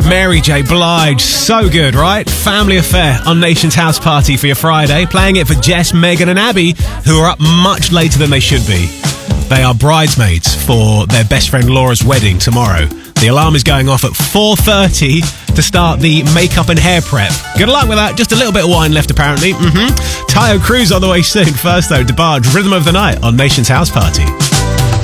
Mary J. Blige, so good, right? Family Affair on Nation's House Party for your Friday. Playing it for Jess, Megan and Abby, who are up much later than they should be. They are bridesmaids for their best friend Laura's wedding tomorrow. The alarm is going off at 4:30 to start the makeup and hair prep. Good luck with that. Just a little bit of wine left, apparently. Tayo Cruz on the way soon. First, though, DeBarge, Rhythm of the Night on Nation's House Party.